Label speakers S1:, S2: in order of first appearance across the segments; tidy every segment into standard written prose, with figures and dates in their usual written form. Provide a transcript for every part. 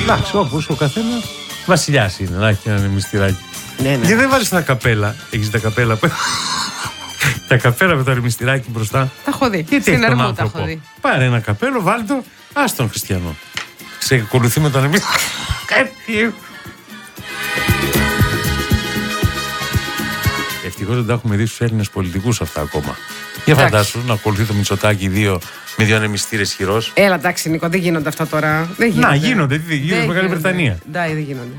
S1: Εντάξει, όπως ο καθένας βασιλιάς είναι, να έχει ένα ρεμιστηράκι.
S2: Ναι.
S1: Γιατί δεν βάζεις τα καπέλα? Έχεις τα καπέλα που... τα καπέλα με το ρεμιστηράκι μπροστά.
S2: Τα έχω δει.
S1: Γιατί
S2: στην
S1: έχει τον
S2: Ερμού τα
S1: άνθρωπο?
S2: έχω δει.
S1: Πάρε ένα καπέλο, βάλει το, ας τον χριστιανό. Σε ακολουθεί με τον ρεμιστηράκι. Ευτυχώς δεν τα έχουμε δει στους Έλληνες πολιτικούς αυτά ακόμα. Για φαντάσου να ακολουθεί το Μητσοτάκη με δύο ανεμιστήρες χειρός.
S2: Έλα, εντάξει, Νίκο, δεν γίνονται αυτά τώρα. Δεν γίνονται.
S1: Να γίνονται, τι γίνονται στη Μεγάλη Βρετανία.
S2: Δεν γίνονται.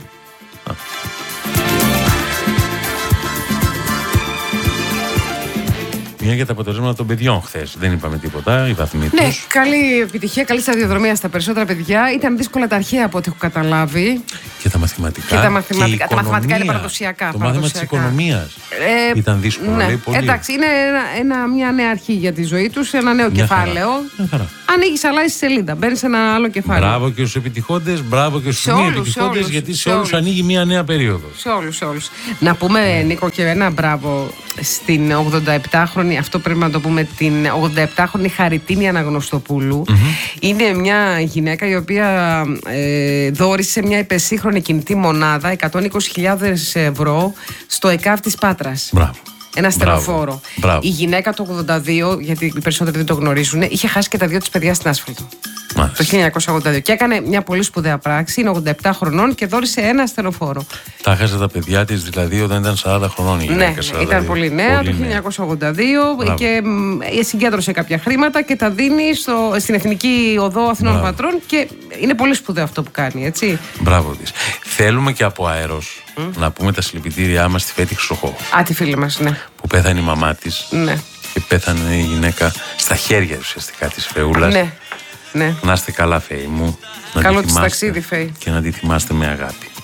S1: Μια για τα αποτελέσματα των παιδιών χθες. Δεν είπαμε τίποτα, οι βαθμοί τους.
S2: Ναι, καλή επιτυχία, καλή σταδιοδρομία στα περισσότερα παιδιά. Ήταν δύσκολα τα αρχαία από ό,τι έχω καταλάβει.
S1: Και τα μαθηματικά.
S2: Και τα μαθηματικά είναι παραδοσιακά.
S1: Το μάθημα της οικονομίας ήταν δύσκολο,
S2: ναι.
S1: λέει πολύ.
S2: Εντάξει, είναι μια νέα αρχή για τη ζωή τους, ένα νέο κεφάλαιο. Ανοίγεις, αλλάζεις σελίδα, μπαίνεις σε ένα άλλο κεφάλαιο.
S1: Μπράβο και στους επιτυχόντες, μπράβο και στους μη επιτυχόντες, γιατί σε όλους ανοίγει μια νέα περίοδο.
S2: Σε όλους. Να πούμε, Νίκο, και ένα μπράβο στην 87χρονη, αυτό πρέπει να το πούμε, την 87χρονη Χαριτίνη Αναγνωστοπούλου. Είναι μια γυναίκα η οποία δώρισε μια υπεσύγχρονη κινητή μονάδα 120.000 ευρώ στο ΕΚΑΒ της Πάτρας.
S1: Μπράβο.
S2: Ένα στενοφόρο. Η γυναίκα το 82, γιατί οι περισσότεροι δεν το γνωρίζουν, είχε χάσει και τα δύο της παιδιά στην άσφαλτο. Το 1982. Και έκανε μια πολύ σπουδαία πράξη. Είναι 87 χρονών και δώρισε ένα στενοφόρο. Τα
S1: έχασε τα παιδιά της δηλαδή όταν ήταν 40 χρονών η γυναίκα.
S2: Ναι, ήταν πολύ νέα το 1982 και συγκέντρωσε κάποια χρήματα και τα δίνει στην Εθνική Οδό Αθηνών Πατρών και είναι πολύ σπουδαίο αυτό που κάνει, έτσι.
S1: Μπράβο της. Θέλουμε και από αέρος να πούμε τα συλληπιτήριά μας στη Φέτη Χρυσοχώου.
S2: Τη φίλη μας, ναι.
S1: Που πέθανε η μαμά της.
S2: Ναι.
S1: Και πέθανε η γυναίκα στα χέρια ουσιαστικά της Φεούλας.
S2: Ναι.
S1: Να είστε καλά, Φέη μου.
S2: Καλό της ταξίδι, Φέη.
S1: Και να τη θυμάστε με αγάπη.